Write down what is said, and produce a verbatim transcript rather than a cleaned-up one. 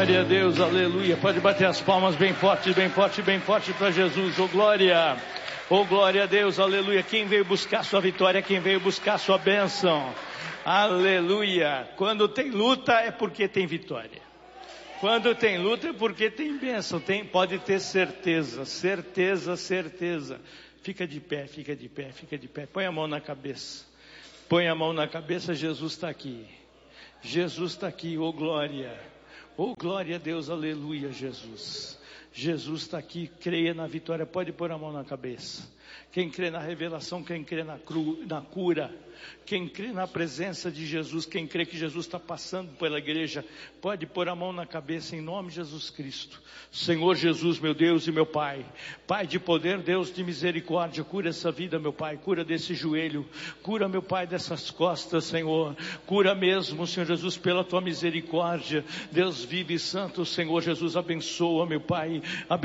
Glória a Deus, aleluia. Pode bater as palmas bem forte, bem forte, bem forte para Jesus. Oh glória, oh glória a Deus, aleluia. Quem veio buscar sua vitória, quem veio buscar sua bênção, aleluia. Quando tem luta é porque tem vitória. Quando tem luta é porque tem bênção, tem, pode ter certeza, certeza, certeza. Fica de pé, fica de pé, fica de pé. Põe a mão na cabeça, põe a mão na cabeça, Jesus está aqui. Jesus está aqui, oh glória, oh glória a Deus, aleluia, Jesus. Jesus está aqui, creia na vitória, pode pôr a mão na cabeça. Quem crê na revelação, quem crê na, cru, na cura, quem crê na presença de Jesus, quem crê que Jesus está passando pela igreja, pode pôr a mão na cabeça em nome de Jesus Cristo. Senhor Jesus, meu Deus e meu Pai, Pai de poder, Deus de misericórdia, cura essa vida, meu Pai, cura desse joelho, cura, meu Pai, dessas costas, Senhor, cura mesmo, Senhor Jesus, pela tua misericórdia. Deus vive e santo, Senhor Jesus, abençoa, meu Pai, abençoa.